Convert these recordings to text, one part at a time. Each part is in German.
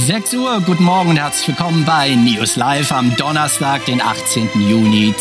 6 Uhr, guten Morgen und herzlich willkommen bei News Live am Donnerstag, den 18. Juni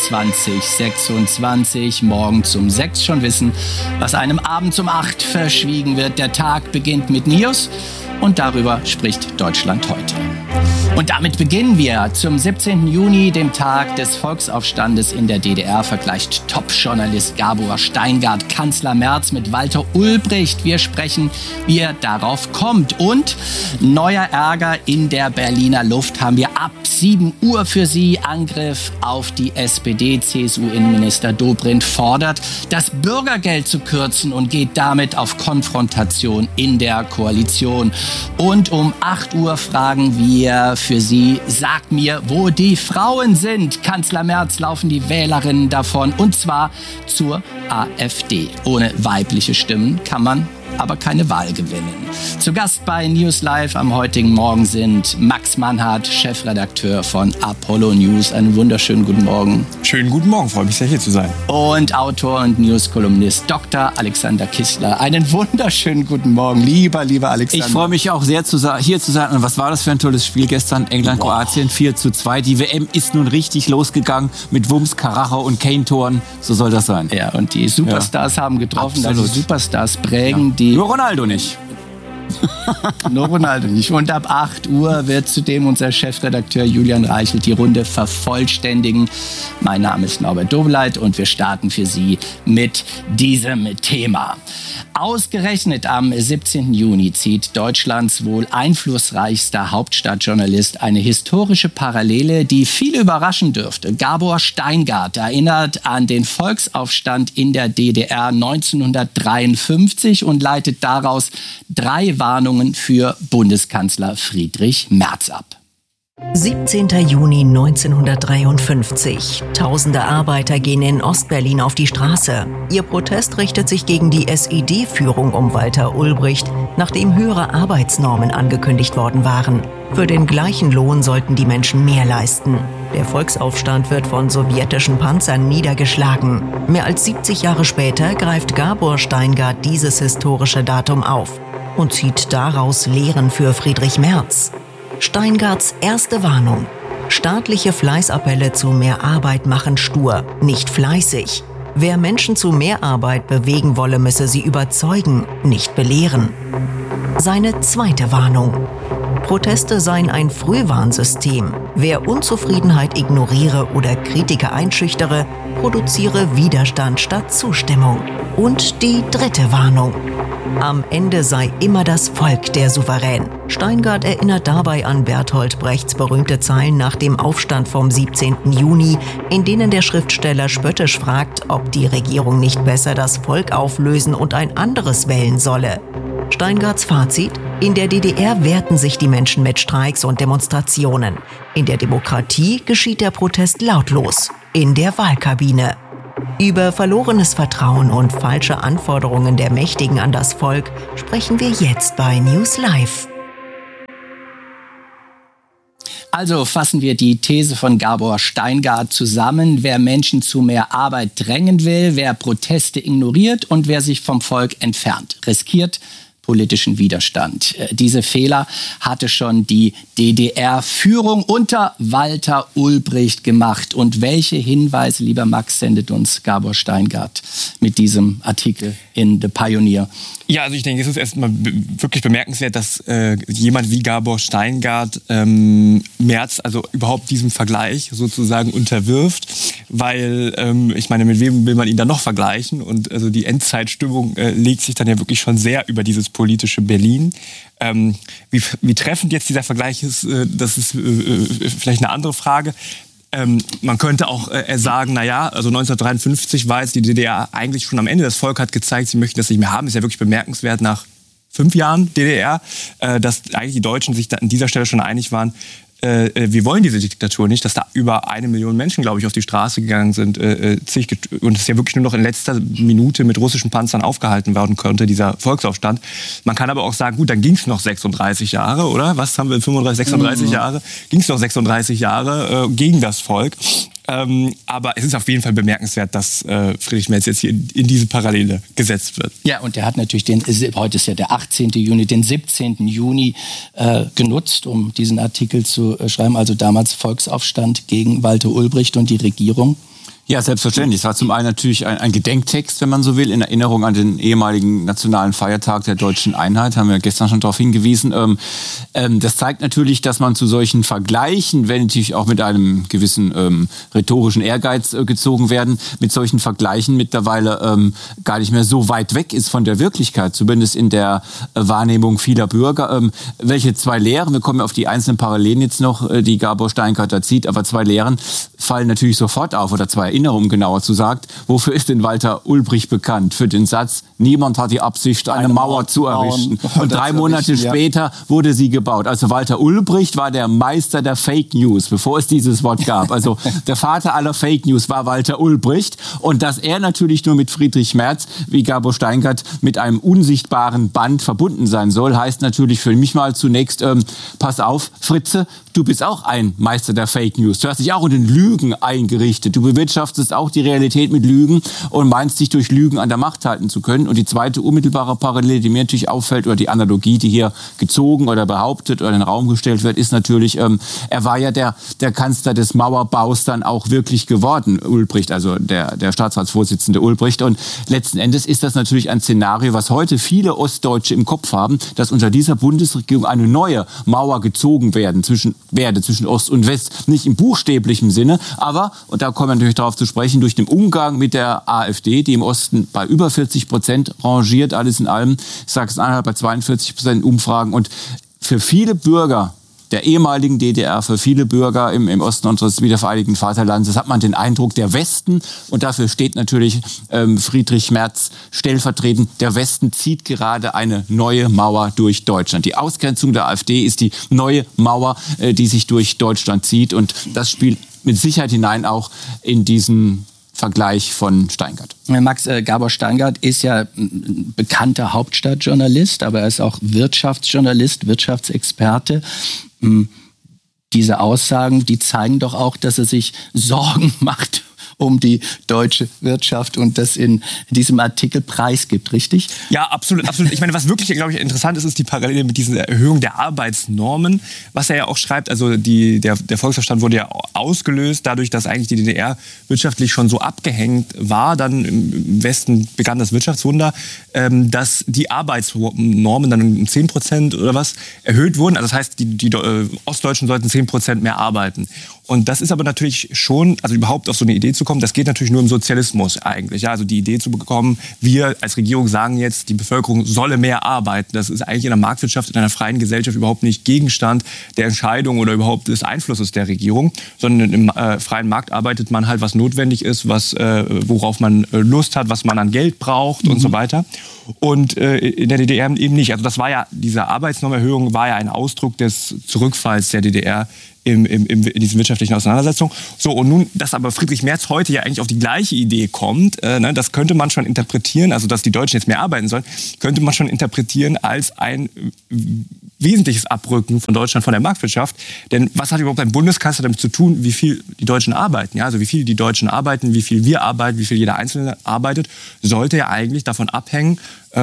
2026. Morgens um 6 schon wissen, was einem abends um 8 verschwiegen wird. Der Tag beginnt mit News und darüber spricht Deutschland heute. Und damit beginnen wir. Zum 17. Juni, dem Tag des Volksaufstandes in der DDR, vergleicht Top-Journalist Gabor Steingart Kanzler Merz mit Walter Ulbricht. Wir sprechen, wie er darauf kommt. Und neuer Ärger in der Berliner Luft haben wir ab 7 Uhr für Sie. Angriff auf die SPD. CSU-Innenminister Dobrindt fordert, das Bürgergeld zu kürzen und geht damit auf Konfrontation in der Koalition. Und um 8 Uhr fragen wir für Sie, sagt mir, wo die Frauen sind. Kanzler Merz laufen die Wählerinnen davon, und zwar zur AfD. Ohne weibliche Stimmen kann man aber keine Wahl gewinnen. Zu Gast bei News Live am heutigen Morgen sind Max Mannhardt, Chefredakteur von Apollo News. Einen wunderschönen guten Morgen. Schönen guten Morgen, freue mich sehr, hier zu sein. Und Autor und News-Kolumnist Dr. Alexander Kissler. Einen wunderschönen guten Morgen, lieber Alexander. Ich freue mich auch sehr, hier zu sein. Und was war das für ein tolles Spiel gestern? England-Kroatien 4:2. Die WM ist nun richtig losgegangen mit Wumms, Karacho und Kane-Toren. So soll das sein. Ja, und die Superstars haben getroffen. Absolut. Also Superstars prägen die... Nur Ronaldo nicht. Nur Ronaldo nicht. Und ab 8 Uhr wird zudem unser Chefredakteur Julian Reichelt die Runde vervollständigen. Mein Name ist Norbert Dobleit und wir starten für Sie mit diesem Thema. Ausgerechnet am 17. Juni zieht Deutschlands wohl einflussreichster Hauptstadtjournalist eine historische Parallele, die viele überraschen dürfte. Gabor Steingart erinnert an den Volksaufstand in der DDR 1953 und leitet daraus 3 Warnungen für Bundeskanzler Friedrich Merz ab. 17. Juni 1953. Tausende Arbeiter gehen in Ostberlin auf die Straße. Ihr Protest richtet sich gegen die SED-Führung um Walter Ulbricht, nachdem höhere Arbeitsnormen angekündigt worden waren. Für den gleichen Lohn sollten die Menschen mehr leisten. Der Volksaufstand wird von sowjetischen Panzern niedergeschlagen. Mehr als 70 Jahre später greift Gabor Steingart dieses historische Datum auf und zieht daraus Lehren für Friedrich Merz. Steingarts erste Warnung. Staatliche Fleißappelle zu mehr Arbeit machen stur, nicht fleißig. Wer Menschen zu mehr Arbeit bewegen wolle, müsse sie überzeugen, nicht belehren. Seine zweite Warnung. Proteste seien ein Frühwarnsystem. Wer Unzufriedenheit ignoriere oder Kritiker einschüchtere, produziere Widerstand statt Zustimmung. Und die dritte Warnung. Am Ende sei immer das Volk der Souverän. Steingart erinnert dabei an Bertolt Brechts berühmte Zeilen nach dem Aufstand vom 17. Juni, in denen der Schriftsteller spöttisch fragt, ob die Regierung nicht besser das Volk auflösen und ein anderes wählen solle. Steingarts Fazit: In der DDR wehrten sich die Menschen mit Streiks und Demonstrationen. In der Demokratie geschieht der Protest lautlos, in der Wahlkabine. Über verlorenes Vertrauen und falsche Anforderungen der Mächtigen an das Volk sprechen wir jetzt bei News Live. Also fassen wir die These von Gabor Steingart zusammen. Wer Menschen zu mehr Arbeit drängen will, wer Proteste ignoriert und wer sich vom Volk entfernt, riskiert politischen Widerstand. Diese Fehler hatte schon die DDR-Führung unter Walter Ulbricht gemacht. Und welche Hinweise, lieber Max, sendet uns Gabor Steingart mit diesem Artikel in The Pioneer? Ja, also ich denke, es ist erstmal wirklich bemerkenswert, dass jemand wie Gabor Steingart Merz also überhaupt diesem Vergleich sozusagen unterwirft, weil ich meine, mit wem will man ihn dann noch vergleichen? Und also die Endzeitstimmung legt sich dann ja wirklich schon sehr über dieses politische Berlin. Wie treffend jetzt dieser Vergleich ist, das ist vielleicht eine andere Frage. Man könnte auch sagen, naja, also 1953 war jetzt die DDR eigentlich schon am Ende. Das Volk hat gezeigt, sie möchten das nicht mehr haben. Ist ja wirklich bemerkenswert nach 5 Jahren DDR, dass eigentlich die Deutschen sich da an dieser Stelle schon einig waren, wir wollen diese Diktatur nicht, dass da über 1 Million Menschen, glaube ich, auf die Straße gegangen sind, und es ja wirklich nur noch in letzter Minute mit russischen Panzern aufgehalten werden konnte, dieser Volksaufstand. Man kann aber auch sagen, gut, dann ging es noch 36 Jahre, oder? Was haben wir, 35, 36 Jahre? Ging es noch 36 Jahre gegen das Volk. Aber es ist auf jeden Fall bemerkenswert, dass Friedrich Merz jetzt hier in diese Parallele gesetzt wird. Ja, und er hat natürlich heute ist ja der 18. Juni, den 17. Juni genutzt, um diesen Artikel zu schreiben. Also damals Volksaufstand gegen Walter Ulbricht und die Regierung. Ja, selbstverständlich. Es war zum einen natürlich ein Gedenktext, wenn man so will, in Erinnerung an den ehemaligen nationalen Feiertag der Deutschen Einheit, haben wir gestern schon darauf hingewiesen. Das zeigt natürlich, dass man zu solchen Vergleichen, wenn natürlich auch mit einem gewissen rhetorischen Ehrgeiz gezogen werden, mit solchen Vergleichen mittlerweile gar nicht mehr so weit weg ist von der Wirklichkeit, zumindest in der Wahrnehmung vieler Bürger. Welche zwei Lehren, wir kommen auf die einzelnen Parallelen jetzt noch, die Gabor Steingart da zieht, aber zwei Lehren fallen natürlich sofort auf, oder zwei Erinnerung genauer zu sagt. Wofür ist denn Walter Ulbricht bekannt? Für den Satz, niemand hat die Absicht, eine Mauer zu errichten. Und 3 Monate später wurde sie gebaut. Also Walter Ulbricht war der Meister der Fake News, bevor es dieses Wort gab. Also der Vater aller Fake News war Walter Ulbricht. Und dass er natürlich nur mit Friedrich Merz, wie Gabor Steingart, mit einem unsichtbaren Band verbunden sein soll, heißt natürlich für mich mal zunächst, pass auf, Fritze, du bist auch ein Meister der Fake News. Du hast dich auch in den Lügen eingerichtet. Du bewirtschaftest auch die Realität mit Lügen und meinst, dich durch Lügen an der Macht halten zu können. Und die zweite unmittelbare Parallele, die mir natürlich auffällt, oder die Analogie, die hier gezogen oder behauptet oder in den Raum gestellt wird, ist natürlich, er war ja der Kanzler des Mauerbaus dann auch wirklich geworden, Ulbricht, also der Staatsratsvorsitzende Ulbricht. Und letzten Endes ist das natürlich ein Szenario, was heute viele Ostdeutsche im Kopf haben, dass unter dieser Bundesregierung eine neue Mauer gezogen zwischen Ost und West. Nicht im buchstäblichen Sinne, aber, und da kommen wir natürlich darauf zu sprechen, durch den Umgang mit der AfD, die im Osten bei über 40% rangiert, alles in allem, Sachsen-Anhalt bei 42% Umfragen. Und für viele Bürger der ehemaligen DDR, für viele Bürger im Osten unseres wiedervereinigten Vaterlandes, hat man den Eindruck, der Westen, und dafür steht natürlich Friedrich Merz stellvertretend, der Westen zieht gerade eine neue Mauer durch Deutschland. Die Ausgrenzung der AfD ist die neue Mauer, die sich durch Deutschland zieht, und das spielt mit Sicherheit hinein auch in diesen Vergleich von Steingart. Max, Gabor Steingart ist ja ein bekannter Hauptstadtjournalist, aber er ist auch Wirtschaftsjournalist, Wirtschaftsexperte. Diese Aussagen, die zeigen doch auch, dass er sich Sorgen macht um die deutsche Wirtschaft und das in diesem Artikel preisgibt, richtig? Ja, absolut, absolut. Ich meine, was wirklich, glaube ich, interessant ist die Parallele mit dieser Erhöhung der Arbeitsnormen, was er ja auch schreibt. Also der Volksaufstand wurde ja ausgelöst dadurch, dass eigentlich die DDR wirtschaftlich schon so abgehängt war. Dann im Westen begann das Wirtschaftswunder, dass die Arbeitsnormen dann um 10% oder was erhöht wurden. Also das heißt, die Ostdeutschen sollten 10% mehr arbeiten. Und das ist aber natürlich schon, also überhaupt auf so eine Idee zu kommen, das geht natürlich nur im Sozialismus eigentlich. Ja, also die Idee zu bekommen, wir als Regierung sagen jetzt, die Bevölkerung solle mehr arbeiten. Das ist eigentlich in der Marktwirtschaft, in einer freien Gesellschaft überhaupt nicht Gegenstand der Entscheidung oder überhaupt des Einflusses der Regierung, sondern im freien Markt arbeitet man halt, was notwendig ist, worauf man Lust hat, was man an Geld braucht und so weiter. Und in der DDR eben nicht. Also das war ja, diese Arbeitsnormerhöhung war ja ein Ausdruck des Zurückfalls der DDR in diesen wirtschaftlichen Auseinandersetzungen. So, und nun, dass aber Friedrich Merz heute ja eigentlich auf die gleiche Idee kommt, das könnte man schon interpretieren, also dass die Deutschen jetzt mehr arbeiten sollen, könnte man schon interpretieren als ein wesentliches Abrücken von Deutschland von der Marktwirtschaft. Denn was hat überhaupt ein Bundeskanzler damit zu tun, wie viel die Deutschen arbeiten? Ja, also wie viel die Deutschen arbeiten, wie viel wir arbeiten, wie viel jeder Einzelne arbeitet, sollte ja eigentlich davon abhängen,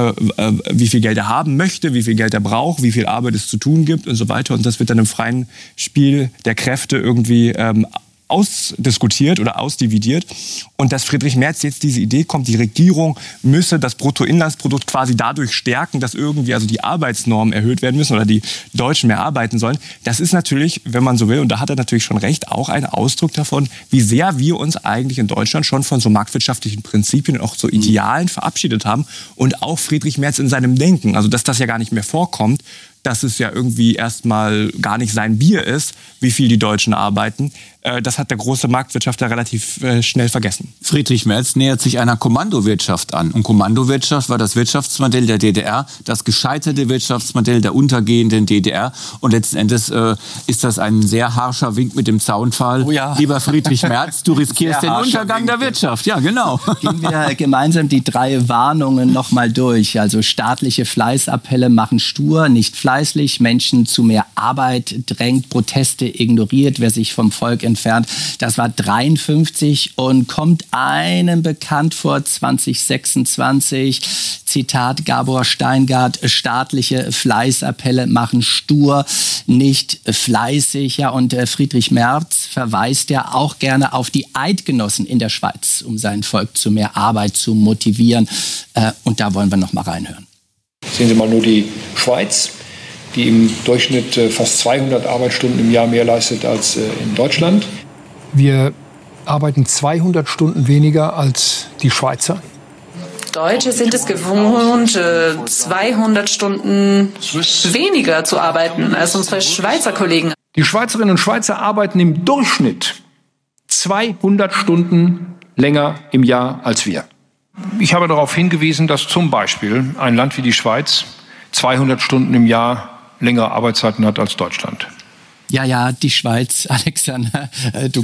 wie viel Geld er haben möchte, wie viel Geld er braucht, wie viel Arbeit es zu tun gibt und so weiter. Und das wird dann im freien Spiel der Kräfte irgendwie ausdiskutiert oder ausdividiert. Und dass Friedrich Merz jetzt diese Idee kommt, die Regierung müsse das Bruttoinlandsprodukt quasi dadurch stärken, dass irgendwie also die Arbeitsnormen erhöht werden müssen oder die Deutschen mehr arbeiten sollen. Das ist natürlich, wenn man so will, und da hat er natürlich schon recht, auch ein Ausdruck davon, wie sehr wir uns eigentlich in Deutschland schon von so marktwirtschaftlichen Prinzipien und auch so Idealen verabschiedet haben. Und auch Friedrich Merz in seinem Denken, also dass das ja gar nicht mehr vorkommt, dass es ja irgendwie erstmal gar nicht sein Bier ist, wie viel die Deutschen arbeiten. Das hat der große Marktwirtschaftler relativ schnell vergessen. Friedrich Merz nähert sich einer Kommandowirtschaft an. Und Kommandowirtschaft war das Wirtschaftsmodell der DDR, das gescheiterte Wirtschaftsmodell der untergehenden DDR. Und letzten Endes ist das ein sehr harscher Wink mit dem Zaunpfahl. Oh ja. Lieber Friedrich Merz, du riskierst den Untergang der Wirtschaft. Ja, genau. Gehen wir gemeinsam die 3 Warnungen nochmal durch. Also staatliche Fleißappelle machen stur, nicht Fleiß unabweislich Menschen zu mehr Arbeit drängt, Proteste ignoriert, wer sich vom Volk entfernt. Das war 53 und kommt einem bekannt vor, 2026. Zitat Gabor Steingart: staatliche Fleißappelle machen stur, nicht fleißig. Ja, und Friedrich Merz verweist ja auch gerne auf die Eidgenossen in der Schweiz, um sein Volk zu mehr Arbeit zu motivieren. Und da wollen wir noch mal reinhören. Sehen Sie mal nur die Schweiz, die im Durchschnitt fast 200 Arbeitsstunden im Jahr mehr leistet als in Deutschland. Wir arbeiten 200 Stunden weniger als die Schweizer. Deutsche sind es gewohnt, 200 Stunden weniger zu arbeiten als unsere Schweizer Kollegen. Die Schweizerinnen und Schweizer arbeiten im Durchschnitt 200 Stunden länger im Jahr als wir. Ich habe darauf hingewiesen, dass zum Beispiel ein Land wie die Schweiz 200 Stunden im Jahr längere Arbeitszeiten hat als Deutschland. Ja, die Schweiz, Alexander, du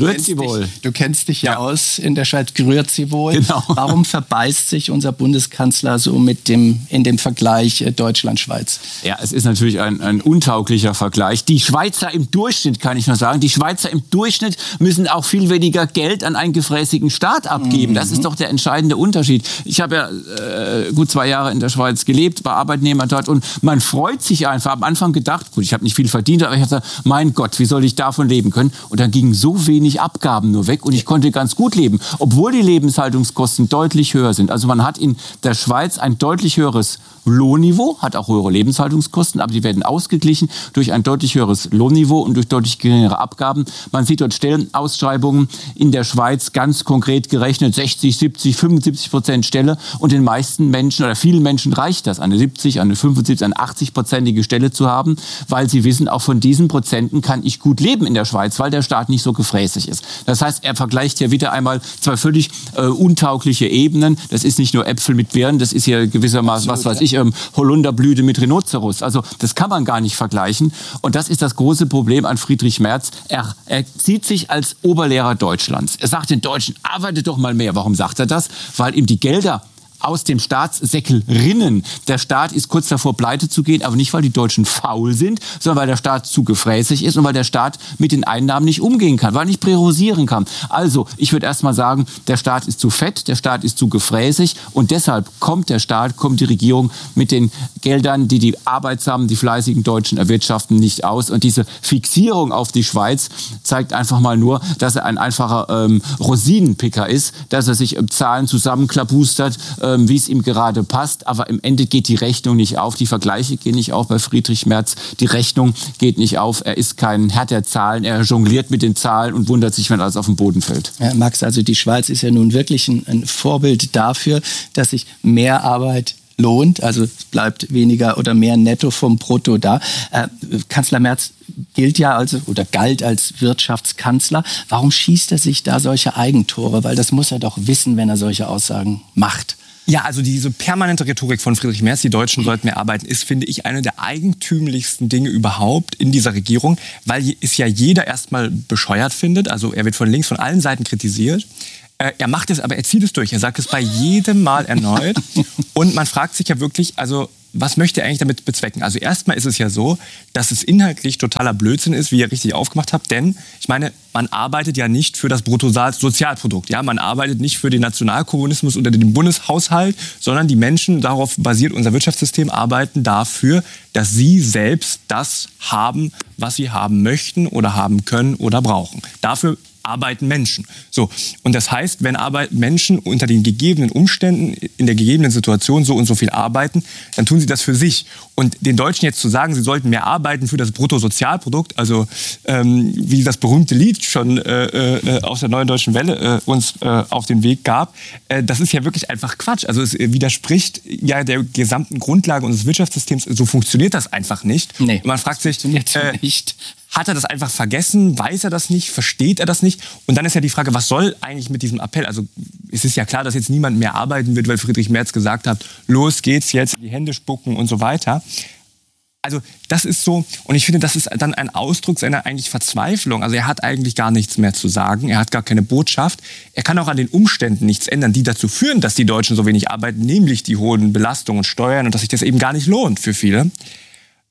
kennst dich ja aus in der Schweiz, gerührt sie wohl. Genau. Warum verbeißt sich unser Bundeskanzler so in dem Vergleich Deutschland-Schweiz? Ja, es ist natürlich ein untauglicher Vergleich. Die Schweizer im Durchschnitt, kann ich nur sagen, die Schweizer im Durchschnitt müssen auch viel weniger Geld an einen gefräßigen Staat abgeben. Das ist doch der entscheidende Unterschied. Ich habe ja gut 2 Jahre in der Schweiz gelebt, war Arbeitnehmer dort und man freut sich einfach. Am Anfang gedacht, gut, ich habe nicht viel verdient, aber ich habe gesagt, mein Gott, wie soll ich davon leben können? Und dann gingen so wenig Abgaben nur weg und ich konnte ganz gut leben, obwohl die Lebenshaltungskosten deutlich höher sind. Also man hat in der Schweiz ein deutlich höheres Lohnniveau, hat auch höhere Lebenshaltungskosten, aber die werden ausgeglichen durch ein deutlich höheres Lohnniveau und durch deutlich geringere Abgaben. Man sieht dort Stellenausschreibungen in der Schweiz ganz konkret gerechnet, 60, 70, 75% Stelle und den meisten Menschen oder vielen Menschen reicht das, eine 70, eine 75, eine 80%ige Stelle zu haben, weil sie wissen, auch von diesen Prozenten kann ich gut leben in der Schweiz, weil der Staat nicht so gefräßig ist. Das heißt, er vergleicht hier wieder einmal 2 völlig untaugliche Ebenen. Das ist nicht nur Äpfel mit Birnen, das ist hier gewissermaßen, was weiß ich, Holunderblüte mit Rhinoceros. Also das kann man gar nicht vergleichen. Und das ist das große Problem an Friedrich Merz. Er sieht sich als Oberlehrer Deutschlands. Er sagt den Deutschen, arbeitet doch mal mehr. Warum sagt er das? Weil ihm die Gelder aus dem Staatssäckel rinnen. Der Staat ist kurz davor, pleite zu gehen, aber nicht, weil die Deutschen faul sind, sondern weil der Staat zu gefräßig ist und weil der Staat mit den Einnahmen nicht umgehen kann, weil er nicht priorisieren kann. Also, ich würde erst mal sagen, der Staat ist zu fett, der Staat ist zu gefräßig und deshalb kommt die Regierung mit den Geldern, die die arbeitsamen, die fleißigen Deutschen erwirtschaften, nicht aus. Und diese Fixierung auf die Schweiz zeigt einfach mal nur, dass er ein einfacher Rosinenpicker ist, dass er sich Zahlen zusammenklabustert, wie es ihm gerade passt. Aber im Ende geht die Rechnung nicht auf. Die Vergleiche gehen nicht auf bei Friedrich Merz. Die Rechnung geht nicht auf. Er ist kein Herr der Zahlen. Er jongliert mit den Zahlen und wundert sich, wenn alles auf den Boden fällt. Ja, Max, also die Schweiz ist ja nun wirklich ein Vorbild dafür, dass sich mehr Arbeit lohnt, also es bleibt weniger oder mehr netto vom Brutto da. Kanzler Merz galt als Wirtschaftskanzler. Warum schießt er sich da solche Eigentore? Weil das muss er doch wissen, wenn er solche Aussagen macht. Ja, also diese permanente Rhetorik von Friedrich Merz, die Deutschen sollten mehr arbeiten, ist, finde ich, eine der eigentümlichsten Dinge überhaupt in dieser Regierung, weil es ja jeder erstmal bescheuert findet. Also er wird von links, von allen Seiten kritisiert. Er macht es, aber er zieht es durch. Er sagt es bei jedem Mal erneut. Und man fragt sich ja wirklich, also was möchte er eigentlich damit bezwecken? Also erstmal ist es ja so, dass es inhaltlich totaler Blödsinn ist, wie ihr richtig aufgemacht habt. Denn, ich meine, man arbeitet ja nicht für das Bruttosozialprodukt. Ja? Man arbeitet nicht für den Nationalkommunismus oder den Bundeshaushalt, sondern die Menschen, darauf basiert unser Wirtschaftssystem, arbeiten dafür, dass sie selbst das haben, was sie haben möchten oder haben können oder brauchen. Dafür arbeiten Menschen. So. Und das heißt, wenn Menschen unter den gegebenen Umständen, in der gegebenen Situation so und so viel arbeiten, dann tun sie das für sich. Und den Deutschen jetzt zu sagen, sie sollten mehr arbeiten für das Bruttosozialprodukt, also wie das berühmte Lied schon aus der Neuen Deutschen Welle uns auf den Weg gab, das ist ja wirklich einfach Quatsch. Also es widerspricht ja der gesamten Grundlage unseres Wirtschaftssystems. So funktioniert das einfach nicht. Nee, und man fragt sich, nicht. Hat er das einfach vergessen? Weiß er das nicht? Versteht er das nicht? Und dann ist ja die Frage, was soll eigentlich mit diesem Appell? Also es ist ja klar, dass jetzt niemand mehr arbeiten wird, weil Friedrich Merz gesagt hat, los geht's jetzt, die Hände spucken und so weiter. Also das ist so, und ich finde, das ist dann ein Ausdruck seiner eigentlich Verzweiflung. Also er hat eigentlich gar nichts mehr zu sagen, er hat gar keine Botschaft. Er kann auch an den Umständen nichts ändern, die dazu führen, dass die Deutschen so wenig arbeiten, nämlich die hohen Belastungen und Steuern und dass sich das eben gar nicht lohnt für viele.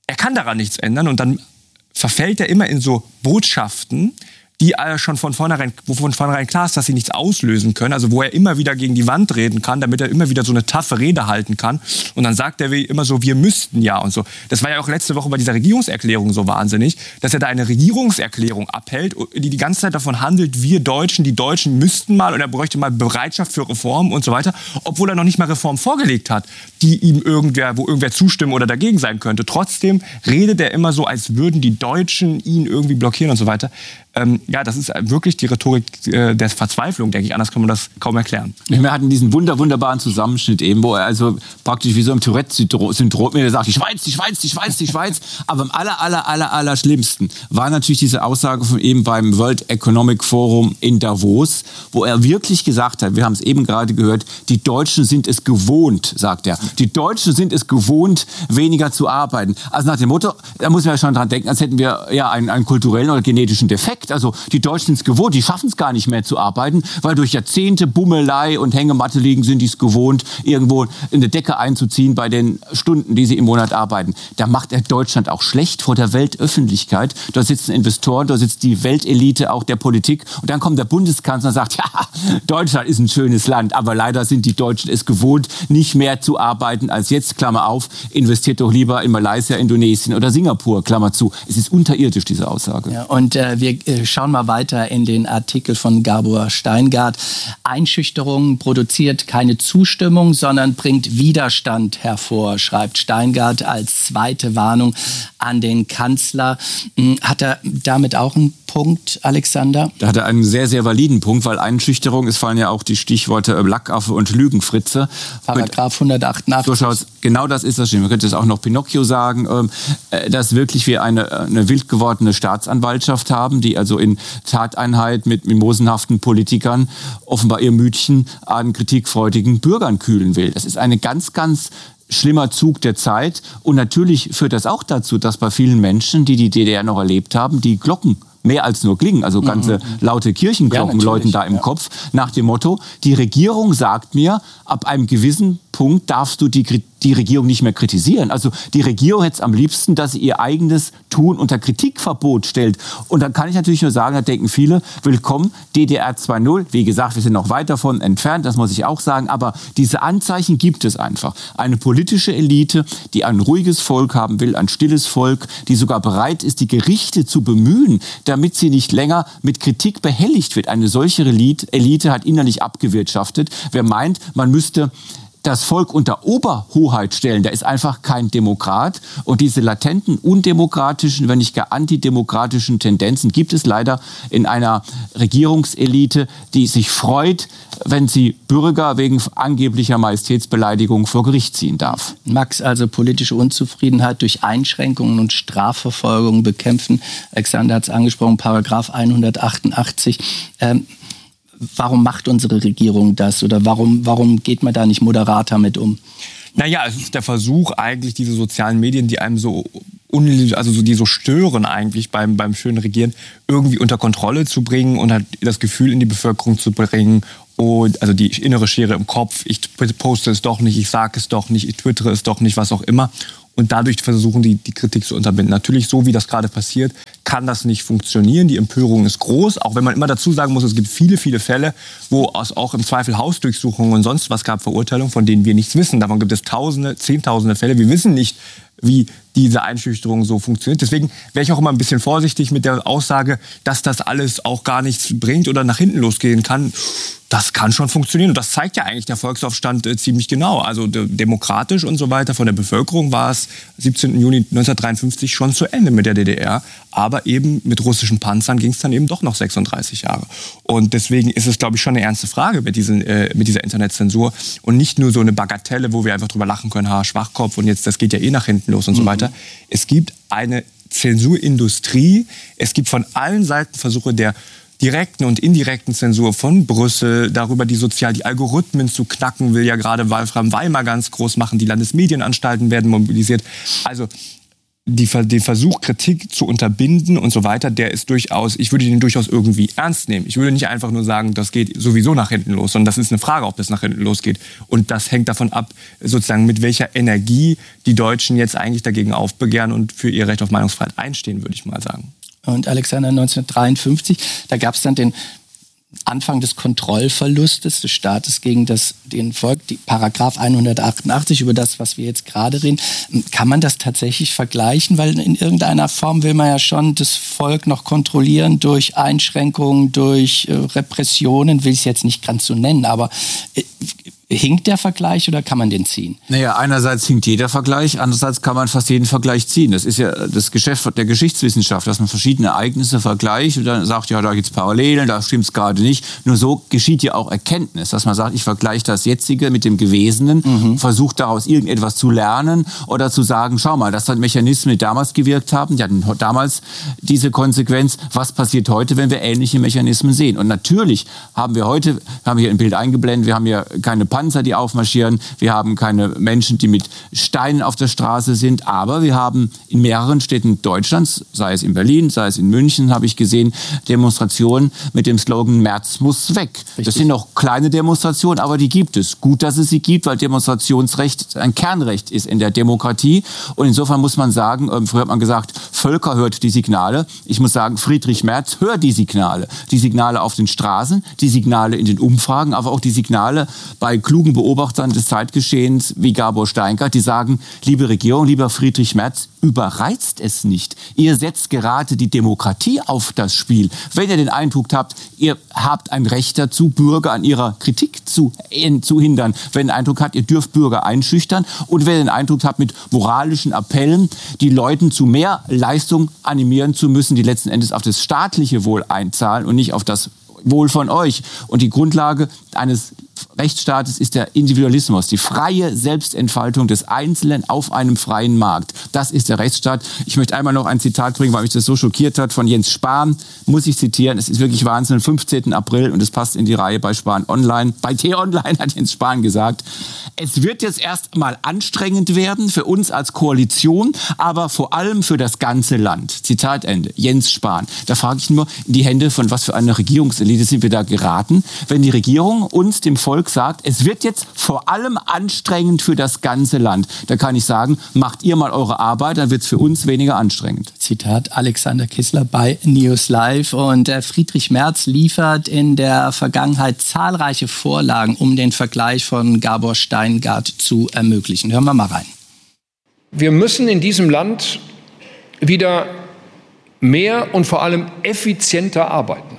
er kann daran nichts ändern und dann verfällt er immer in so Botschaften, die schon von vornherein klar ist, dass sie nichts auslösen können. Also wo er immer wieder gegen die Wand reden kann, damit er immer wieder so eine taffe Rede halten kann. Und dann sagt er immer so, wir müssten ja und so. Das war ja auch letzte Woche bei dieser Regierungserklärung so wahnsinnig, dass er da eine Regierungserklärung abhält, die ganze Zeit davon handelt, wir Deutschen, die Deutschen müssten mal und er bräuchte mal Bereitschaft für Reformen und so weiter, obwohl er noch nicht mal Reformen vorgelegt hat, die ihm wo irgendwer zustimmen oder dagegen sein könnte. Trotzdem redet er immer so, als würden die Deutschen ihn irgendwie blockieren und so weiter. Ja, das ist wirklich die Rhetorik der Verzweiflung, denke ich. Anders kann man das kaum erklären. Wir hatten diesen wunderbaren Zusammenschnitt eben, wo er also praktisch wie so im Tourette-Syndrom mir sagt, die Schweiz, die Schweiz, die Schweiz, die Schweiz. Aber am aller schlimmsten war natürlich diese Aussage von eben beim World Economic Forum in Davos, wo er wirklich gesagt hat, wir haben es eben gerade gehört, die Deutschen sind es gewohnt, sagt er. Die Deutschen sind es gewohnt, weniger zu arbeiten. Also nach dem Motto, da muss man ja schon dran denken, als hätten wir ja einen kulturellen oder genetischen Defekt. Also die Deutschen sind es gewohnt, die schaffen es gar nicht mehr zu arbeiten, weil durch Jahrzehnte Bummelei und Hängematte liegen, sind die es gewohnt, irgendwo in der Decke einzuziehen bei den Stunden, die sie im Monat arbeiten. Da macht er Deutschland auch schlecht vor der Weltöffentlichkeit. Da sitzen Investoren, da sitzt die Weltelite auch der Politik. Und dann kommt der Bundeskanzler und sagt, ja, Deutschland ist ein schönes Land, aber leider sind die Deutschen es gewohnt, nicht mehr zu arbeiten als jetzt, Klammer auf, investiert doch lieber in Malaysia, Indonesien oder Singapur, Klammer zu. Es ist unterirdisch, diese Aussage. Ja, und wir schauen mal weiter in den Artikel von Gabor Steingart. Einschüchterung produziert keine Zustimmung, sondern bringt Widerstand hervor, schreibt Steingart als zweite Warnung an den Kanzler. Hat er damit auch einen Punkt, Alexander? Da hat er einen sehr, sehr validen Punkt, weil Einschüchterung, es fallen ja auch die Stichworte Lackaffe und Lügenfritze. Paragraph 188. So schaut's. Genau das ist das. Man könnte es auch noch Pinocchio sagen, dass wirklich wir eine wild gewordene Staatsanwaltschaft haben, die also in Tateinheit mit mimosenhaften Politikern offenbar ihr Mütchen an kritikfreudigen Bürgern kühlen will. Das ist eine ganz schlimmer Zug der Zeit. Und natürlich führt das auch dazu, dass bei vielen Menschen, die die DDR noch erlebt haben, die Glocken mehr als nur klingen, also ganze laute Kirchenglocken läuten da im Kopf, nach dem Motto, die Regierung sagt mir, ab einem gewissen Punkt darfst du die Regierung nicht mehr kritisieren. Also die Regierung hätte es am liebsten, dass sie ihr eigenes Tun unter Kritikverbot stellt. Und dann kann ich natürlich nur sagen, da denken viele, willkommen, DDR 2.0. Wie gesagt, wir sind noch weit davon entfernt, das muss ich auch sagen. Aber diese Anzeichen gibt es einfach. Eine politische Elite, die ein ruhiges Volk haben will, ein stilles Volk, die sogar bereit ist, die Gerichte zu bemühen, damit sie nicht länger mit Kritik behelligt wird. Eine solche Elite hat innerlich abgewirtschaftet. Wer meint, man müsste das Volk unter Oberhoheit stellen, der ist einfach kein Demokrat. Und diese latenten, undemokratischen, wenn nicht gar antidemokratischen Tendenzen gibt es leider in einer Regierungselite, die sich freut, wenn sie Bürger wegen angeblicher Majestätsbeleidigung vor Gericht ziehen darf. Max, also politische Unzufriedenheit durch Einschränkungen und Strafverfolgung bekämpfen. Alexander hat es angesprochen, Paragraph 188. Warum macht unsere Regierung das oder warum geht man da nicht moderater mit um? Naja, es ist der Versuch eigentlich, diese sozialen Medien, die einem die so stören eigentlich beim schönen Regieren, irgendwie unter Kontrolle zu bringen und halt das Gefühl in die Bevölkerung zu bringen, also die innere Schere im Kopf, ich poste es doch nicht, ich sage es doch nicht, ich twittere es doch nicht, was auch immer. Und dadurch versuchen die Kritik zu unterbinden. Natürlich, so wie das gerade passiert, kann das nicht funktionieren. Die Empörung ist groß, auch wenn man immer dazu sagen muss, es gibt viele Fälle, wo es auch im Zweifel Hausdurchsuchungen und sonst was gab, Verurteilungen, von denen wir nichts wissen. Davon gibt es Tausende, Zehntausende Fälle. Wir wissen nicht, wie diese Einschüchterung so funktioniert. Deswegen wäre ich auch immer ein bisschen vorsichtig mit der Aussage, dass das alles auch gar nichts bringt oder nach hinten losgehen kann. Das kann schon funktionieren und das zeigt ja eigentlich der Volksaufstand ziemlich genau. Also demokratisch und so weiter von der Bevölkerung war es 17. Juni 1953 schon zu Ende mit der DDR. Aber eben mit russischen Panzern ging es dann eben doch noch 36 Jahre. Und deswegen ist es, glaube ich, schon eine ernste Frage mit dieser Internetzensur und nicht nur so eine Bagatelle, wo wir einfach drüber lachen können, Schwachkopf und jetzt das geht ja eh nach hinten los und so weiter. Es gibt eine Zensurindustrie. Es gibt von allen Seiten Versuche der direkten und indirekten Zensur von Brüssel, darüber die Algorithmen zu knacken, will ja gerade Wolfram Weimar ganz groß machen, die Landesmedienanstalten werden mobilisiert. Also den Versuch, Kritik zu unterbinden und so weiter, ich würde den durchaus irgendwie ernst nehmen. Ich würde nicht einfach nur sagen, das geht sowieso nach hinten los, sondern das ist eine Frage, ob das nach hinten losgeht. Und das hängt davon ab, sozusagen mit welcher Energie die Deutschen jetzt eigentlich dagegen aufbegehren und für ihr Recht auf Meinungsfreiheit einstehen, würde ich mal sagen. Und Alexander, 1953, da gab es dann den Anfang des Kontrollverlustes des Staates gegen den Volk, die Paragraph 188, über das, was wir jetzt gerade reden. Kann man das tatsächlich vergleichen? Weil in irgendeiner Form will man ja schon das Volk noch kontrollieren durch Einschränkungen, durch Repressionen, will ich es jetzt nicht ganz so nennen, aber hinkt der Vergleich oder kann man den ziehen? Naja, einerseits hinkt jeder Vergleich, andererseits kann man fast jeden Vergleich ziehen. Das ist ja das Geschäft der Geschichtswissenschaft, dass man verschiedene Ereignisse vergleicht und dann sagt, ja, da gibt es Parallelen, da stimmt es gerade nicht. Nur so geschieht ja auch Erkenntnis, dass man sagt, ich vergleiche das Jetzige mit dem Gewesenen, versuche daraus irgendetwas zu lernen oder zu sagen, schau mal, das sind Mechanismen, die damals gewirkt haben, die hatten damals diese Konsequenz. Was passiert heute, wenn wir ähnliche Mechanismen sehen? Und natürlich haben wir hier ein Bild eingeblendet, wir haben hier keine Panzer, die aufmarschieren. Wir haben keine Menschen, die mit Steinen auf der Straße sind. Aber wir haben in mehreren Städten Deutschlands, sei es in Berlin, sei es in München, habe ich gesehen, Demonstrationen mit dem Slogan Merz muss weg. Richtig. Das sind noch kleine Demonstrationen, aber die gibt es. Gut, dass es sie gibt, weil Demonstrationsrecht ein Kernrecht ist in der Demokratie. Und insofern muss man sagen, früher hat man gesagt, Völker hört die Signale. Ich muss sagen, Friedrich Merz hört die Signale. Die Signale auf den Straßen, die Signale in den Umfragen, aber auch die Signale bei klugen Beobachtern des Zeitgeschehens wie Gabor Steingart, die sagen, liebe Regierung, lieber Friedrich Merz, überreizt es nicht. Ihr setzt gerade die Demokratie auf das Spiel. Wenn ihr den Eindruck habt, ihr habt ein Recht dazu, Bürger an ihrer Kritik zu hindern. Wenn ihr den Eindruck habt, ihr dürft Bürger einschüchtern. Und wenn ihr den Eindruck habt, mit moralischen Appellen die Leuten zu mehr Leistung animieren zu müssen, die letzten Endes auf das staatliche Wohl einzahlen und nicht auf das Wohl von euch. Und die Grundlage eines Rechtsstaates ist der Individualismus, die freie Selbstentfaltung des Einzelnen auf einem freien Markt. Das ist der Rechtsstaat. Ich möchte einmal noch ein Zitat bringen, weil mich das so schockiert hat, von Jens Spahn, muss ich zitieren. Es ist wirklich Wahnsinn, am 15. April und es passt in die Reihe bei Spahn Online. Bei T-Online hat Jens Spahn gesagt, es wird jetzt erst mal anstrengend werden für uns als Koalition, aber vor allem für das ganze Land. Zitat Ende. Jens Spahn. Da frage ich nur, in die Hände von was für einer Regierungselite sind wir da geraten, wenn die Regierung uns, dem Volk, sagt, es wird jetzt vor allem anstrengend für das ganze Land. Da kann ich sagen, macht ihr mal eure Arbeit, dann wird es für uns weniger anstrengend. Zitat Alexander Kissler bei News Live. Und Friedrich Merz liefert in der Vergangenheit zahlreiche Vorlagen, um den Vergleich von Gabor Steingart zu ermöglichen. Hören wir mal rein. Wir müssen in diesem Land wieder mehr und vor allem effizienter arbeiten.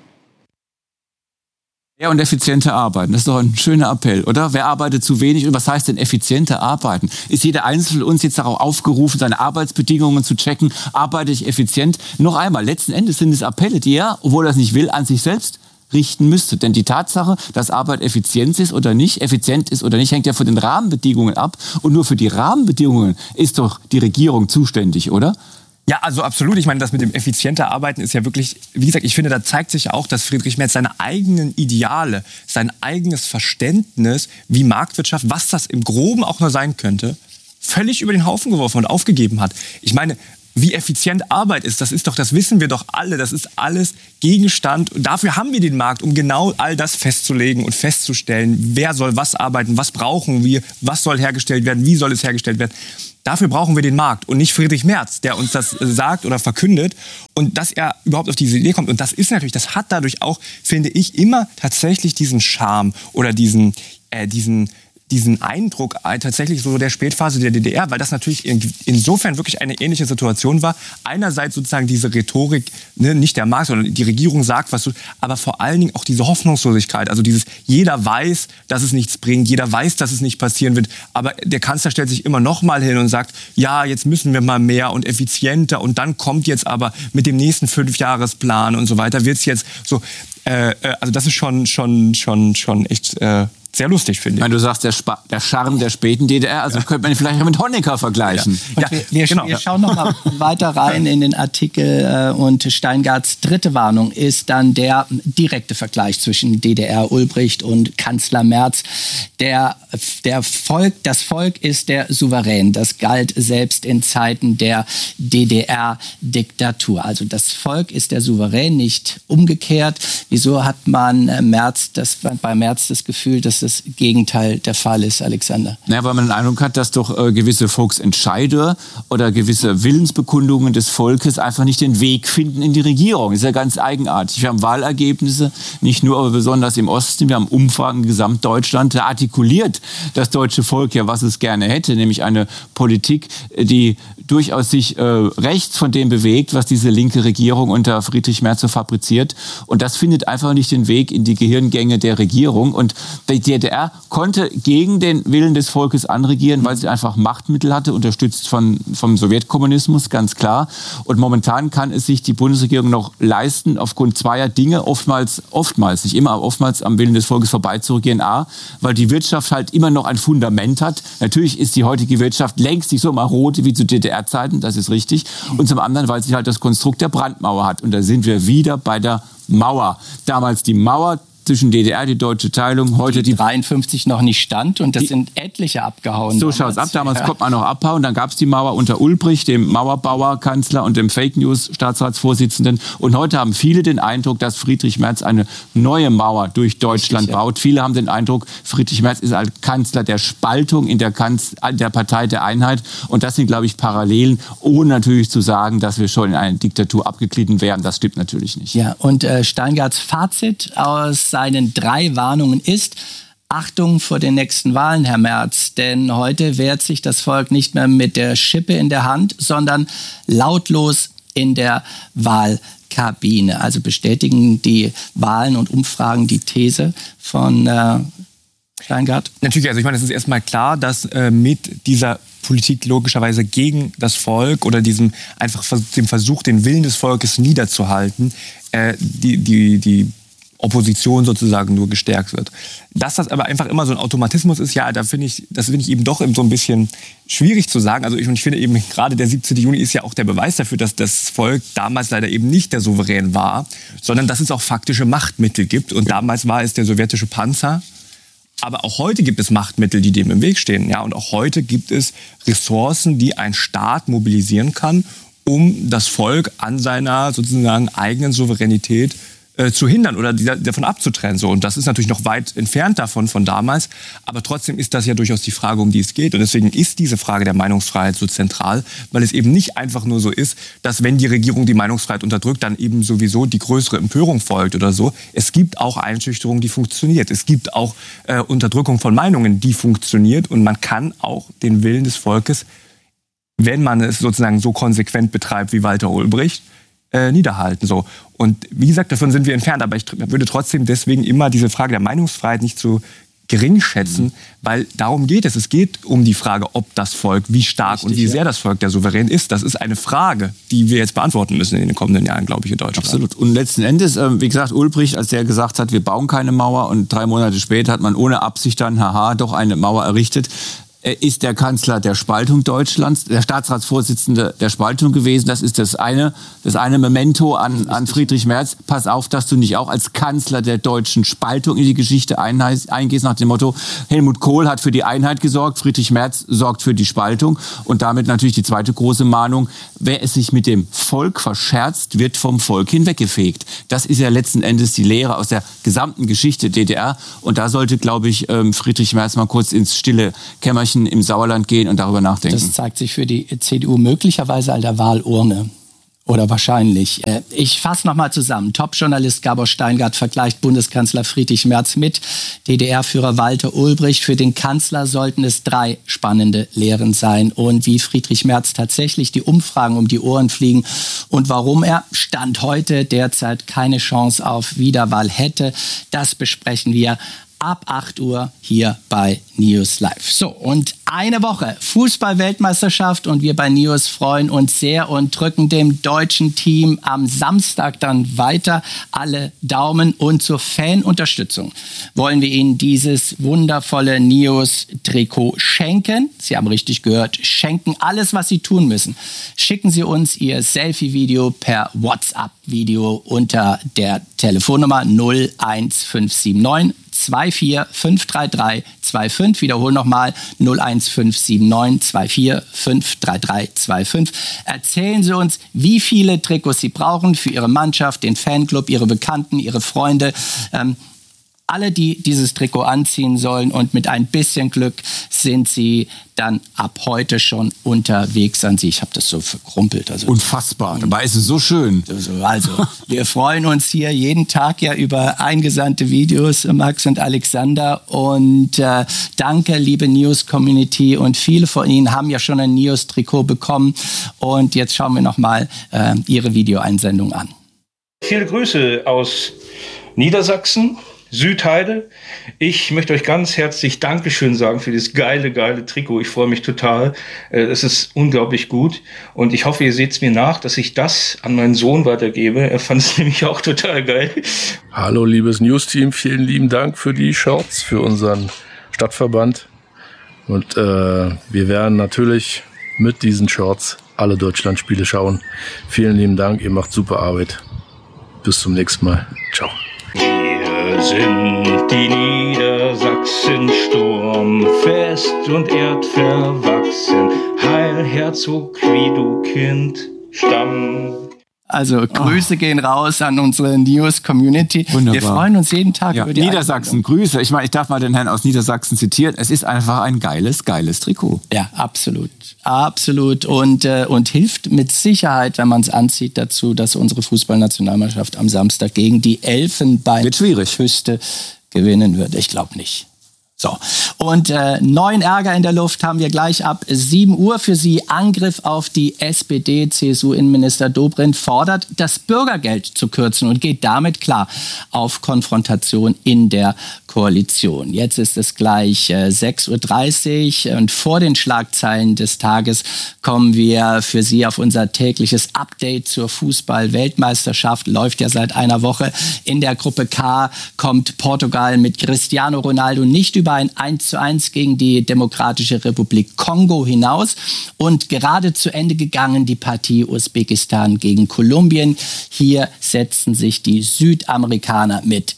Ja, und effizienter arbeiten, das ist doch ein schöner Appell, oder? Wer arbeitet zu wenig und was heißt denn effizienter arbeiten? Ist jeder Einzelne von uns jetzt darauf aufgerufen, seine Arbeitsbedingungen zu checken? Arbeite ich effizient? Noch einmal, letzten Endes sind es Appelle, die er, obwohl er es nicht will, an sich selbst richten müsste. Denn die Tatsache, dass Arbeit effizient ist oder nicht, hängt ja von den Rahmenbedingungen ab. Und nur für die Rahmenbedingungen ist doch die Regierung zuständig, oder? Ja, also absolut. Ich meine, das mit dem effizienter Arbeiten ist ja wirklich, wie gesagt, ich finde, da zeigt sich ja auch, dass Friedrich Merz seine eigenen Ideale, sein eigenes Verständnis, wie Marktwirtschaft, was das im Groben auch nur sein könnte, völlig über den Haufen geworfen und aufgegeben hat. Ich meine, wie effizient Arbeit ist, das wissen wir doch alle. Das ist alles Gegenstand. Und dafür haben wir den Markt, um genau all das festzulegen und festzustellen, wer soll was arbeiten, was brauchen wir, was soll hergestellt werden, wie soll es hergestellt werden. Dafür brauchen wir den Markt und nicht Friedrich Merz, der uns das sagt oder verkündet und dass er überhaupt auf diese Idee kommt. Und das ist natürlich, das hat dadurch auch, finde ich, immer tatsächlich diesen Charme oder diesen Eindruck tatsächlich so der Spätphase der DDR, weil das natürlich insofern wirklich eine ähnliche Situation war. Einerseits sozusagen diese Rhetorik, ne, nicht der Markt, sondern die Regierung sagt, was du, aber vor allen Dingen auch diese Hoffnungslosigkeit, also dieses, jeder weiß, dass es nichts bringt, jeder weiß, dass es nicht passieren wird, aber der Kanzler stellt sich immer noch mal hin und sagt, ja, jetzt müssen wir mal mehr und effizienter und dann kommt jetzt aber mit dem nächsten 5-Jahresplan und so weiter, wird es jetzt so, also das ist schon echt sehr lustig, finde ich. Wenn du sagst, der Charme der späten DDR, also könnte man vielleicht mit Honecker vergleichen. Ja. Wir schauen noch mal weiter rein in den Artikel und Steingarts dritte Warnung ist dann der direkte Vergleich zwischen DDR Ulbricht und Kanzler Merz. Das Volk ist der Souverän. Das galt selbst in Zeiten der DDR-Diktatur. Also das Volk ist der Souverän, nicht umgekehrt. Wieso hat man bei Merz das Gefühl, dass das Gegenteil der Fall ist, Alexander? Naja, weil man den Eindruck hat, dass doch gewisse Volksentscheider oder gewisse Willensbekundungen des Volkes einfach nicht den Weg finden in die Regierung. Das ist ja ganz eigenartig. Wir haben Wahlergebnisse, nicht nur, aber besonders im Osten. Wir haben Umfragen in Gesamtdeutschland. Da artikuliert das deutsche Volk ja, was es gerne hätte, nämlich eine Politik, die durchaus sich rechts von dem bewegt, was diese linke Regierung unter Friedrich Merz so fabriziert. Und das findet einfach nicht den Weg in die Gehirngänge der Regierung. Und die DDR konnte gegen den Willen des Volkes anregieren, weil sie einfach Machtmittel hatte, unterstützt vom Sowjetkommunismus, ganz klar. Und momentan kann es sich die Bundesregierung noch leisten, aufgrund zweier Dinge, oftmals, nicht immer, aber oftmals am Willen des Volkes vorbeizuregieren. A, weil die Wirtschaft halt immer noch ein Fundament hat. Natürlich ist die heutige Wirtschaft längst nicht so marode wie zu DDR-Zeiten, das ist richtig. Und zum anderen, weil sie halt das Konstrukt der Brandmauer hat. Und da sind wir wieder bei der Mauer. Damals die Mauer zwischen DDR, die deutsche Teilung, heute die 53 noch nicht stand und das sind etliche abgehauen. So schaut's ab. Damals konnte man noch abhauen. Dann gab's die Mauer unter Ulbricht, dem Mauerbauer-Kanzler und dem Fake-News-Staatsratsvorsitzenden. Und heute haben viele den Eindruck, dass Friedrich Merz eine neue Mauer durch Deutschland baut. Viele haben den Eindruck, Friedrich Merz ist als Kanzler der Spaltung in der Partei der Einheit. Und das sind, glaube ich, Parallelen, ohne natürlich zu sagen, dass wir schon in eine Diktatur abgeglitten wären. Das stimmt natürlich nicht. Ja, und Steingarts Fazit aus seinen 3 Warnungen ist: Achtung vor den nächsten Wahlen, Herr Merz, denn heute wehrt sich das Volk nicht mehr mit der Schippe in der Hand, sondern lautlos in der Wahlkabine. Also bestätigen die Wahlen und Umfragen die These von Steingart? Natürlich, also ich meine, es ist erstmal klar, dass mit dieser Politik logischerweise gegen das Volk oder dem Versuch, den Willen des Volkes niederzuhalten, die Opposition sozusagen nur gestärkt wird. Dass das aber einfach immer so ein Automatismus ist, ja, das finde ich eben doch so ein bisschen schwierig zu sagen. Also ich finde eben gerade der 17. Juni ist ja auch der Beweis dafür, dass das Volk damals leider eben nicht der Souverän war, sondern dass es auch faktische Machtmittel gibt. Und damals war es der sowjetische Panzer. Aber auch heute gibt es Machtmittel, die dem im Weg stehen. Ja? Und auch heute gibt es Ressourcen, die ein Staat mobilisieren kann, um das Volk an seiner sozusagen eigenen Souveränität zu hindern oder davon abzutrennen. So. Und das ist natürlich noch weit entfernt davon, von damals. Aber trotzdem ist das ja durchaus die Frage, um die es geht. Und deswegen ist diese Frage der Meinungsfreiheit so zentral, weil es eben nicht einfach nur so ist, dass wenn die Regierung die Meinungsfreiheit unterdrückt, dann eben sowieso die größere Empörung folgt oder so. Es gibt auch Einschüchterung, die funktioniert. Es gibt auch Unterdrückung von Meinungen, die funktioniert. Und man kann auch den Willen des Volkes, wenn man es sozusagen so konsequent betreibt wie Walter Ulbricht, niederhalten. So. Und wie gesagt, davon sind wir entfernt. Aber ich würde trotzdem deswegen immer diese Frage der Meinungsfreiheit nicht so gering schätzen, weil darum geht es. Es geht um die Frage, ob das Volk, wie stark und wie sehr das Volk der Souverän ist. Das ist eine Frage, die wir jetzt beantworten müssen in den kommenden Jahren, glaube ich, in Deutschland. Absolut. Und letzten Endes, wie gesagt, Ulbricht, als der gesagt hat, wir bauen keine Mauer und 3 Monate später hat man ohne Absicht dann, doch eine Mauer errichtet. Ist der Kanzler der Spaltung Deutschlands, der Staatsratsvorsitzende der Spaltung gewesen. Das ist das eine Memento an Friedrich Merz. Pass auf, dass du nicht auch als Kanzler der deutschen Spaltung in die Geschichte eingehst, nach dem Motto, Helmut Kohl hat für die Einheit gesorgt, Friedrich Merz sorgt für die Spaltung. Und damit natürlich die zweite große Mahnung, wer es sich mit dem Volk verscherzt, wird vom Volk hinweggefegt. Das ist ja letzten Endes die Lehre aus der gesamten Geschichte DDR. Und da sollte, glaube ich, Friedrich Merz mal kurz ins stille Kämmerchen im Sauerland gehen und darüber nachdenken. Das zeigt sich für die CDU möglicherweise an der Wahlurne. Oder wahrscheinlich. Ich fasse nochmal zusammen. Top-Journalist Gabor Steingart vergleicht Bundeskanzler Friedrich Merz mit DDR-Führer Walter Ulbricht. Für den Kanzler sollten es 3 spannende Lehren sein. Und wie Friedrich Merz tatsächlich die Umfragen um die Ohren fliegen und warum er Stand heute derzeit keine Chance auf Wiederwahl hätte, das besprechen wir ab 8 Uhr hier bei News Live. So, und eine Woche Fußball-Weltmeisterschaft und wir bei News freuen uns sehr und drücken dem deutschen Team am Samstag dann weiter alle Daumen. Und zur Fanunterstützung wollen wir Ihnen dieses wundervolle News-Trikot schenken. Sie haben richtig gehört, schenken. Alles, was Sie tun müssen, schicken Sie uns Ihr Selfie-Video per WhatsApp-Video unter der Telefonnummer 01579 2453325. Wiederhole nochmal 01579 2453325. Erzählen Sie uns, wie viele Trikots Sie brauchen für Ihre Mannschaft, den Fanclub, Ihre Bekannten, Ihre Freunde. Alle, die dieses Trikot anziehen sollen, und mit ein bisschen Glück sind sie dann ab heute schon unterwegs an Sie. Ich habe das so verkrumpelt. Also unfassbar. Dabei ist es so schön. Also, wir freuen uns hier jeden Tag ja über eingesandte Videos, Max und Alexander. Und danke, liebe News-Community. Und viele von Ihnen haben ja schon ein News-Trikot bekommen. Und jetzt schauen wir nochmal Ihre Videoeinsendung an. Viele Grüße aus Niedersachsen, Südheide. Ich möchte euch ganz herzlich Dankeschön sagen für dieses geile Trikot. Ich freue mich total. Es ist unglaublich gut. Und ich hoffe, ihr seht es mir nach, dass ich das an meinen Sohn weitergebe. Er fand es nämlich auch total geil. Hallo, liebes News-Team. Vielen lieben Dank für die Shorts, für unseren Stadtverband. Und wir werden natürlich mit diesen Shorts alle Deutschlandspiele schauen. Vielen lieben Dank. Ihr macht super Arbeit. Bis zum nächsten Mal. Ciao. Wir sind die Niedersachsen sturmfest und erdverwachsen. Heil, Herzog, wie du Kind, Stamm. Also Grüße gehen raus an unsere News-Community. Wunderbar. Wir freuen uns jeden Tag über die Niedersachsen, Einladung. Grüße. Ich meine, ich darf mal den Herrn aus Niedersachsen zitieren. Es ist einfach ein geiles Trikot. Ja, absolut. Absolut. Und hilft mit Sicherheit, wenn man es anzieht, dazu, dass unsere Fußballnationalmannschaft am Samstag gegen die Elfenbeinküste gewinnen wird. Ich glaube nicht. So, und neuen Ärger in der Luft haben wir gleich ab 7 Uhr für Sie. Angriff auf die SPD. CSU-Innenminister Dobrindt fordert, das Bürgergeld zu kürzen und geht damit klar auf Konfrontation in der Koalition. Jetzt ist es gleich 6.30 Uhr und vor den Schlagzeilen des Tages kommen wir für Sie auf unser tägliches Update zur Fußball-Weltmeisterschaft. Läuft ja seit einer Woche. In der Gruppe K kommt Portugal mit Cristiano Ronaldo nicht über ein 1:1 gegen die Demokratische Republik Kongo hinaus. Und gerade zu Ende gegangen die Partie Usbekistan gegen Kolumbien. Hier setzten sich die Südamerikaner mit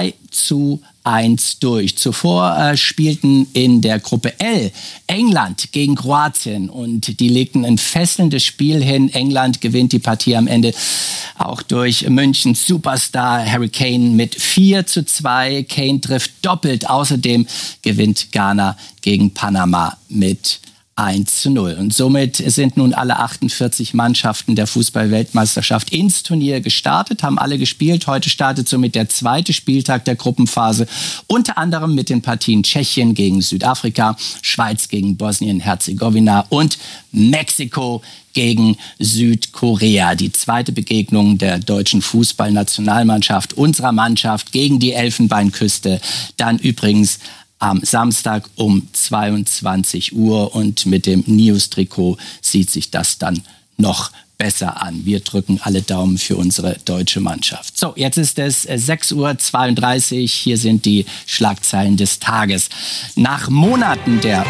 3:1 durch. Zuvor spielten in der Gruppe L England gegen Kroatien und die legten ein fesselndes Spiel hin. England gewinnt die Partie am Ende auch durch Münchens Superstar Harry Kane mit 4:2. Kane trifft doppelt. Außerdem gewinnt Ghana gegen Panama mit 1:0. Und somit sind nun alle 48 Mannschaften der Fußball-Weltmeisterschaft ins Turnier gestartet, haben alle gespielt. Heute startet somit der zweite Spieltag der Gruppenphase, unter anderem mit den Partien Tschechien gegen Südafrika, Schweiz gegen Bosnien-Herzegowina und Mexiko gegen Südkorea. Die zweite Begegnung der deutschen Fußballnationalmannschaft, unserer Mannschaft gegen die Elfenbeinküste, dann übrigens am Samstag um 22 Uhr und mit dem News-Trikot sieht sich das dann noch besser an. Wir drücken alle Daumen für unsere deutsche Mannschaft. So, jetzt ist es 6.32 Uhr. Hier sind die Schlagzeilen des Tages. Nach Monaten der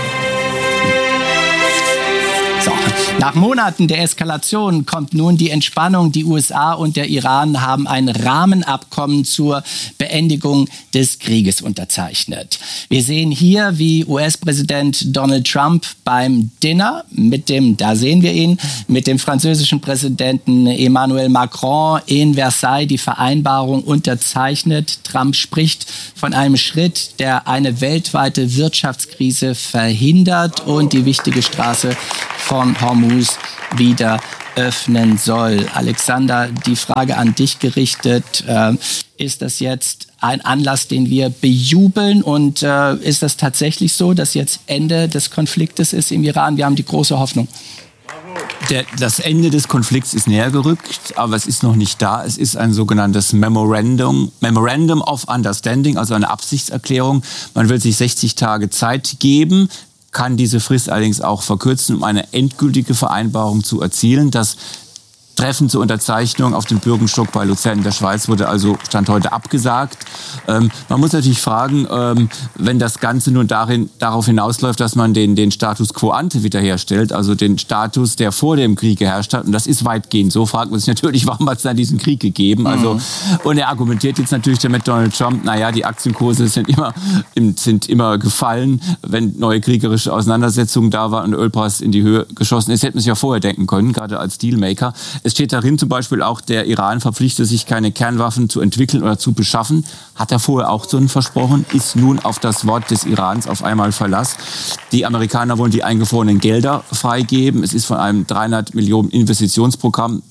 Eskalation kommt nun die Entspannung. Die USA und der Iran haben ein Rahmenabkommen zur Beendigung des Krieges unterzeichnet. Wir sehen hier, wie US-Präsident Donald Trump beim Dinner mit dem französischen Präsidenten Emmanuel Macron in Versailles die Vereinbarung unterzeichnet. Trump spricht von einem Schritt, der eine weltweite Wirtschaftskrise verhindert und die wichtige Straße von Hormuz wieder öffnen soll. Alexander, die Frage an dich gerichtet. Ist das jetzt ein Anlass, den wir bejubeln? Und ist das tatsächlich so, dass jetzt Ende des Konfliktes ist im Iran? Wir haben die große Hoffnung. Das Ende des Konflikts ist näher gerückt, aber es ist noch nicht da. Es ist ein sogenanntes Memorandum of Understanding, also eine Absichtserklärung. Man will sich 60 Tage Zeit geben, kann diese Frist allerdings auch verkürzen, um eine endgültige Vereinbarung zu erzielen. Das Treffen zur Unterzeichnung auf dem Bürgenstock bei Luzern in der Schweiz wurde also Stand heute abgesagt. Man muss natürlich fragen, wenn das Ganze nun darauf hinausläuft, dass man den Status quo ante wiederherstellt, also den Status, der vor dem Krieg geherrscht hat, und das ist weitgehend so, fragt man sich natürlich, warum hat es da diesen Krieg gegeben? Also, und er argumentiert jetzt natürlich damit Donald Trump, naja, die Aktienkurse sind immer gefallen, wenn neue kriegerische Auseinandersetzungen da waren und der Ölpreis in die Höhe geschossen ist. Hätte man sich ja vorher denken können, gerade als Dealmaker. Es steht darin zum Beispiel auch, der Iran verpflichtet sich, keine Kernwaffen zu entwickeln oder zu beschaffen. Hat er vorher auch so versprochen, ist nun auf das Wort des Irans auf einmal Verlass. Die Amerikaner wollen die eingefrorenen Gelder freigeben. Es ist von einem 300 Milliarden Investitionsprogramm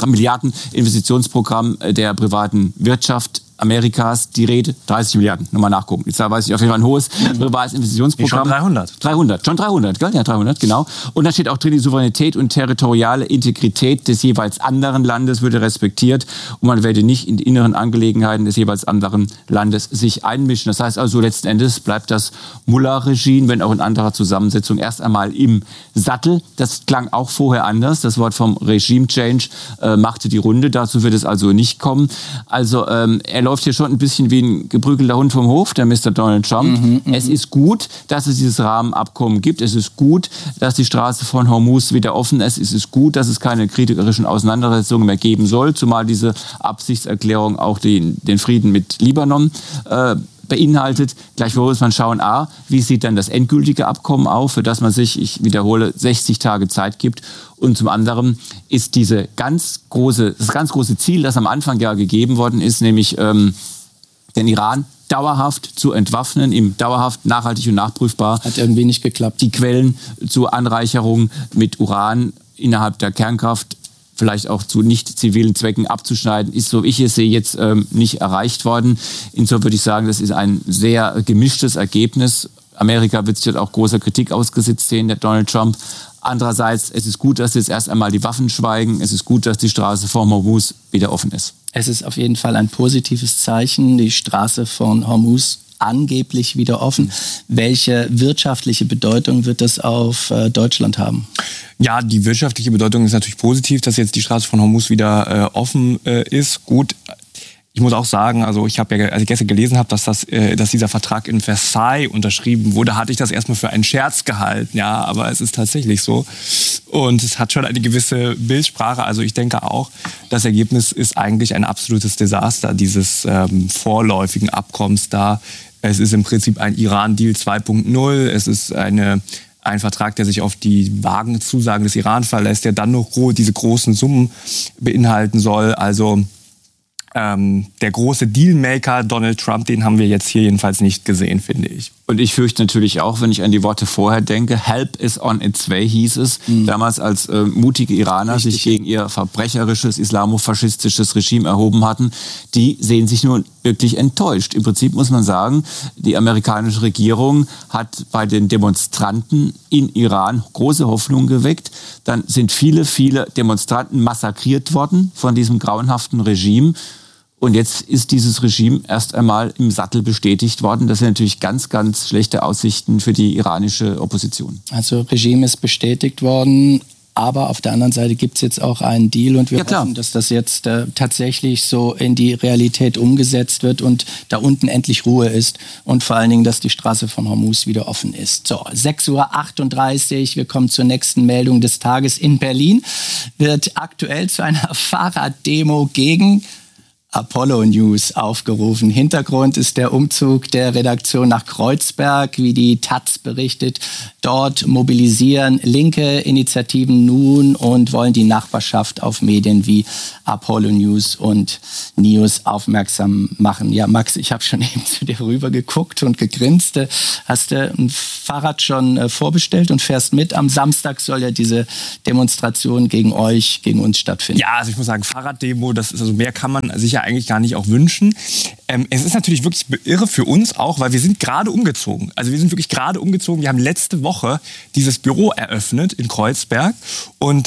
der privaten Wirtschaft Amerikas die Rede. 30 Milliarden, nochmal nachgucken. Jetzt weiß ich auf jeden Fall ein hohes privates Investitionsprogramm. Schon 300, gell? Ja, 300, genau. Und da steht auch drin, die Souveränität und territoriale Integrität des jeweils anderen Landes würde respektiert und man werde nicht in die inneren Angelegenheiten des jeweils anderen Landes sich einmischen. Das heißt also, letzten Endes bleibt das Mullah-Regime, wenn auch in anderer Zusammensetzung, erst einmal im Sattel. Das klang auch vorher anders. Das Wort vom Regime-Change machte die Runde. Dazu wird es also nicht kommen. Also er läuft hier schon ein bisschen wie ein geprügelter Hund vom Hof, der Mr. Donald Trump. Es ist gut, dass es dieses Rahmenabkommen gibt. Es ist gut, dass die Straße von Hormuz wieder offen ist. Es ist gut, dass es keine kriegerischen Auseinandersetzungen mehr geben soll, zumal diese Absichtserklärung auch den Frieden mit Libanon beinhaltet. Gleichwohl muss man schauen, wie sieht dann das endgültige Abkommen auf, für das man sich, ich wiederhole, 60 Tage Zeit gibt. Und zum anderen ist das ganz große Ziel, das am Anfang ja gegeben worden ist, nämlich den Iran dauerhaft zu entwaffnen, ihm dauerhaft nachhaltig und nachprüfbar. Hat irgendwie nicht geklappt. Die Quellen zur Anreicherung mit Uran innerhalb der Kernkraft vielleicht auch zu nicht zivilen Zwecken abzuschneiden, ist, so ich es sehe, jetzt nicht erreicht worden. Insofern würde ich sagen, das ist ein sehr gemischtes Ergebnis. Amerika wird sich dort auch großer Kritik ausgesetzt sehen, der Donald Trump. Andererseits, es ist gut, dass jetzt erst einmal die Waffen schweigen. Es ist gut, dass die Straße von Hormuz wieder offen ist. Es ist auf jeden Fall ein positives Zeichen. Die Straße von Hormuz angeblich wieder offen. Welche wirtschaftliche Bedeutung wird das auf Deutschland haben? Ja, die wirtschaftliche Bedeutung ist natürlich positiv, dass jetzt die Straße von Hormuz wieder offen ist. Gut, ich muss auch sagen, also ich habe ja, als ich gestern gelesen habe, dass dieser Vertrag in Versailles unterschrieben wurde, hatte ich das erstmal für einen Scherz gehalten. Ja, aber es ist tatsächlich so. Und es hat schon eine gewisse Bildsprache. Also ich denke auch, das Ergebnis ist eigentlich ein absolutes Desaster dieses vorläufigen Abkommens da. Es ist im Prinzip ein Iran-Deal 2.0. Es ist ein Vertrag, der sich auf die vagen Zusagen des Iran verlässt, der dann noch diese großen Summen beinhalten soll. Also der große Dealmaker Donald Trump, den haben wir jetzt hier jedenfalls nicht gesehen, finde ich. Und ich fürchte natürlich auch, wenn ich an die Worte vorher denke, help is on its way, hieß es. Damals, als mutige Iraner sich gegen ihr verbrecherisches, islamofaschistisches Regime erhoben hatten, die sehen sich nun wirklich enttäuscht. Im Prinzip muss man sagen, die amerikanische Regierung hat bei den Demonstranten in Iran große Hoffnung geweckt. Dann sind viele Demonstranten massakriert worden von diesem grauenhaften Regime. Und jetzt ist dieses Regime erst einmal im Sattel bestätigt worden. Das sind natürlich ganz, ganz schlechte Aussichten für die iranische Opposition. Also Regime ist bestätigt worden, aber auf der anderen Seite gibt es jetzt auch einen Deal und wir hoffen, dass das jetzt tatsächlich so in die Realität umgesetzt wird und da unten endlich Ruhe ist und vor allen Dingen, dass die Straße von Hormuz wieder offen ist. So, 6:38 Uhr, wir kommen zur nächsten Meldung des Tages. In Berlin wird aktuell zu einer Fahrraddemo gegen Apollo News aufgerufen. Hintergrund ist der Umzug der Redaktion nach Kreuzberg, wie die Taz berichtet. Dort mobilisieren linke Initiativen nun und wollen die Nachbarschaft auf Medien wie Apollo News und News aufmerksam machen. Ja, Max, ich habe schon eben zu dir rüber geguckt und gegrinst. Hast du ein Fahrrad schon vorbestellt und fährst mit? Am Samstag soll ja diese Demonstration gegen uns stattfinden. Ja, also ich muss sagen, Fahrraddemo, das ist, also mehr kann man sich eigentlich gar nicht auch wünschen. Es ist natürlich wirklich irre für uns auch, weil wir sind gerade umgezogen. Also wir sind wirklich gerade umgezogen. Wir haben letzte Woche dieses Büro eröffnet in Kreuzberg und